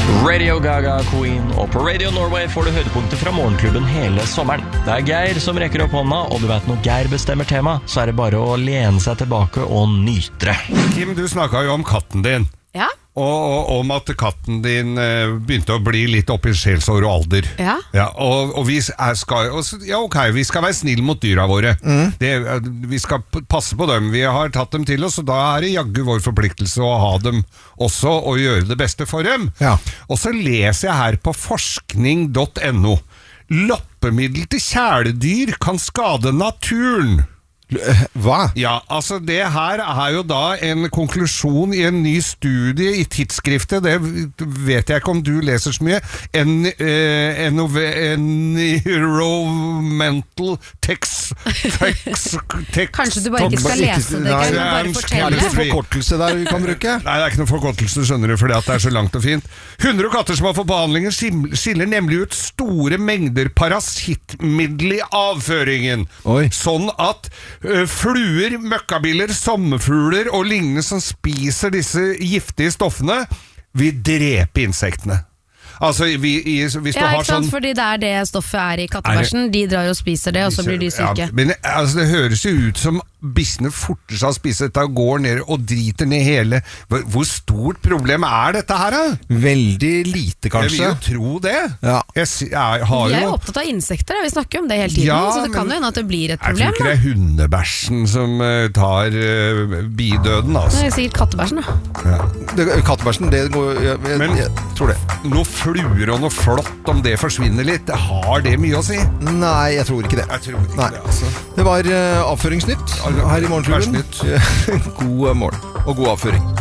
Radio Gaga, Queen, og på Radio Norway får du høydepunkter fra morgenklubben hele sommeren. Det er Geir som rekker opp hånda, og du vet når Geir bestemmer tema, så er det bare å lene seg tilbake og nyte det. Kim, du snakket jo om katten din. Ja. Og om at katten din begynte å bli litt opp i sjelsår og alder. Ja. Og vi skal vi skal være snill mot dyra våre. Vi skal passe på dem. Vi har tatt dem til oss, og da er det jaggu vår forpliktelse å ha dem også, og gjøre det beste for dem. Ja. Og så leser jeg her på forskning.no. Loppemiddel til kjæledyr kan skade naturen. Hva? Ja, altså det her er jo da en konklusjon i en ny studie i tidsskriftet, det vet jeg ikke om du leser så mye, Environmental Text. Kanskje du bare ikke skal lese det, kan du bare fortelle? Er det ikke forkortelse der vi kan bruke? Nei, det er ikke noen forkortelse, skjønner du, fordi at det er så langt og fint. 100 katter som har fått behandlingen skiller nemlig ut store mengder parasittmiddel i avføringen. Oi. Sånn at fluer, møkkabiller, sommerfugler og lignende som spiser disse giftige stoffene, vil drepe insektene. Altså, hvis du har sånn... fordi det er det stoffet er i kattebæsjen. De drar og spiser det, og så blir de syke. Ja, men altså, det høres jo ut som bikkjene forter seg å spise dette og går ned og driter ned hele. Hvor stort problem er dette her, da? Veldig lite, kanskje. Jeg vil jo tro det. Ja. Vi er jo opptatt av insekter, vi snakker om det hele tiden, så det kan jo hende at det blir et problem. Jeg tror ikke det er hundebæsjen som tar bidøden, altså. Det er sikkert kattebæsjen, da. Ja. Kattebæsjen, det går... Jeg tror det. Noe fluer og noe flott, om det forsvinner litt, har det mye å si? Nei, jeg tror ikke det. Jeg tror ikke det, altså. Det var avføringsnytt her i Morgenklubben. God morgen og god avføring.